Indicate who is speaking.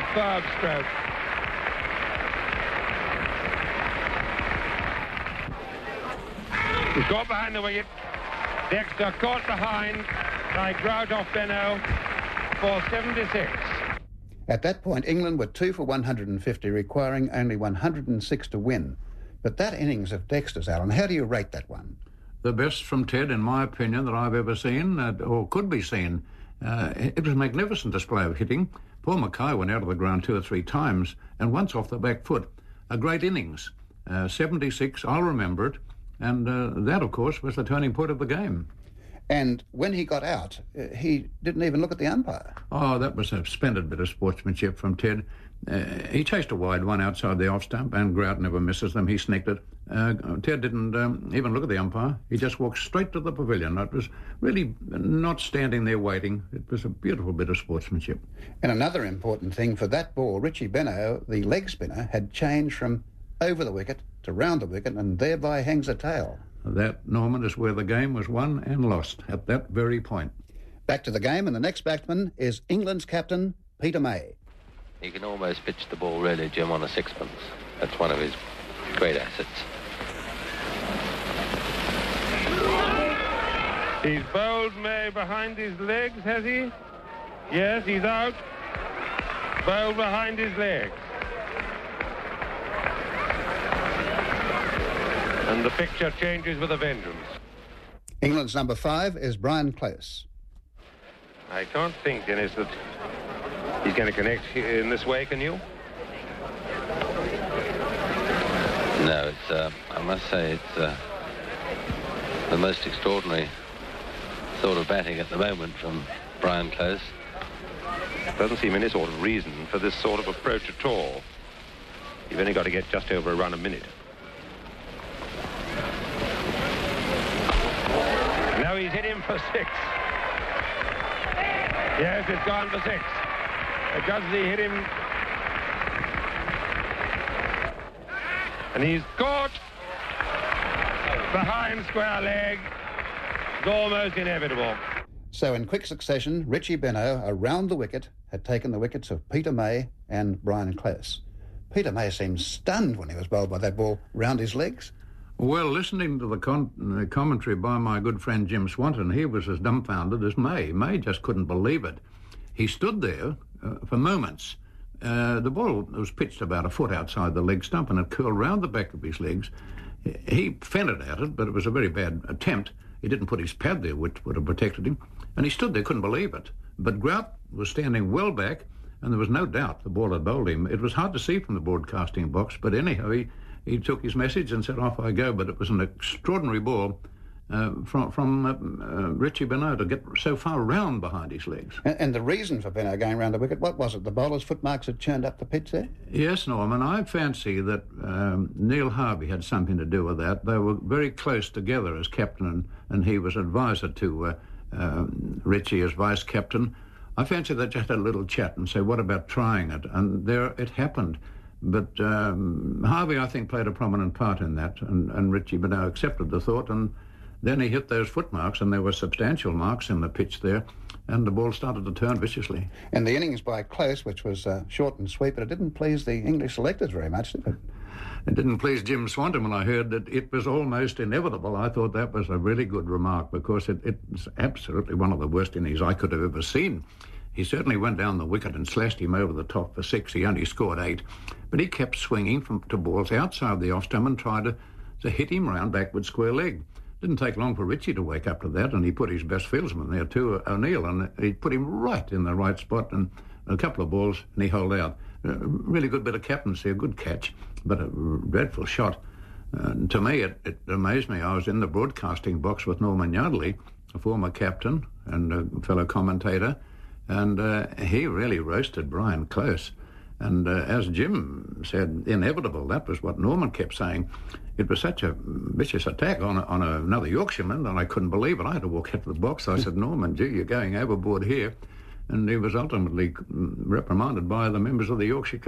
Speaker 1: superb stroke. He's got behind the wicket. Dexter caught behind by Grout off Benno for 76.
Speaker 2: At that point, England were 2 for 150, requiring only 106 to win. But that innings of Dexter's, Alan, how do you rate that one?
Speaker 3: The best from Ted, in my opinion, that I've ever seen, or could be seen. It was a magnificent display of hitting. Paul Mackay went out of the ground 2 or 3 times, and once off the back foot. A great innings. 76, I'll remember it. And that, of course, was the turning point of the game.
Speaker 2: And when he got out, he didn't even look at the umpire.
Speaker 3: Oh, that was a splendid bit of sportsmanship from Ted. He chased a wide one outside the off stump, and Grout never misses them. He snicked it. Ted didn't even look at the umpire. He just walked straight to the pavilion. It was really not standing there waiting. It was a beautiful bit of sportsmanship.
Speaker 2: And another important thing for that ball, Richie Benaud, the leg spinner, had changed from over the wicket to round the wicket, and thereby hangs a tail.
Speaker 3: That, Norman, is where the game was won and lost, at that very point.
Speaker 2: Back to the game, and the next batsman is England's captain, Peter May.
Speaker 4: He can almost pitch the ball, really, Jim, on a sixpence. That's one of his great assets.
Speaker 1: He's bowled May behind his legs, has he? Yes, he's out. Bowled behind his legs. And the picture changes with a vengeance.
Speaker 2: England's number 5 is Brian Close.
Speaker 1: I can't think, Dennis, that he's going to connect in this way, can you?
Speaker 4: No, it's, I must say, it's the most extraordinary sort of batting at the moment from Brian Close.
Speaker 1: Doesn't seem any sort of reason for this sort of approach at all. You've only got to get just over a run a minute. Now he's hit him for 6. Yes, it's gone for 6. Guzzi hit him. And he's caught behind square leg. It's almost inevitable.
Speaker 2: So in quick succession, Richie Benaud, around the wicket, had taken the wickets of Peter May and Brian Close. Peter May seemed stunned when he was bowled by that ball round his legs.
Speaker 3: Well, listening to the commentary by my good friend Jim Swanton, he was as dumbfounded as May. May just couldn't believe it. He stood there for moments. The ball was pitched about a foot outside the leg stump and it curled round the back of his legs. He fended at it, but it was a very bad attempt. He didn't put his pad there, which would have protected him. And he stood there, couldn't believe it. But Grout was standing well back, and there was no doubt the ball had bowled him. It was hard to see from the broadcasting box, but anyhow, he took his message and said, off I go. But it was an extraordinary ball from Richie Benaud to get so far round behind his legs.
Speaker 2: And the reason for Benaud going round the wicket, what was it? The bowler's footmarks had churned up the pitch there?
Speaker 3: Yes, Norman. I fancy that Neil Harvey had something to do with that. They were very close together as captain, and he was advisor to Richie as vice-captain. I fancy they just had a little chat and said, what about trying it? And there it happened. But Harvey, I think, played a prominent part in that, and Richie Benaud accepted the thought, and then he hit those footmarks, and there were substantial marks in the pitch there, and the ball started to turn viciously.
Speaker 2: And the innings by Close, which was short and sweet, but it didn't please the English selectors very much, did it?
Speaker 3: It didn't please Jim Swanton when I heard that it was almost inevitable. I thought that was a really good remark because it's absolutely one of the worst innings I could have ever seen. He certainly went down the wicket and slashed him over the top for 6. He only scored 8. But he kept swinging to balls outside the off-stump and tried to hit him round backward square leg. Didn't take long for Richie to wake up to that, and he put his best fieldsman there too, O'Neill, and he put him right in the right spot, and a couple of balls, and he holed out. Really good bit of captaincy, a good catch, but a dreadful shot. To me, it amazed me. I was in the broadcasting box with Norman Yardley, a former captain and a fellow commentator, and he really roasted Brian Close. And as Jim said, inevitable. That was what Norman kept saying. It was such a vicious attack on another Yorkshireman that I couldn't believe it. I had to walk out to the box. I said, Norman, gee, you're going overboard here. And he was ultimately reprimanded by the members of the Yorkshire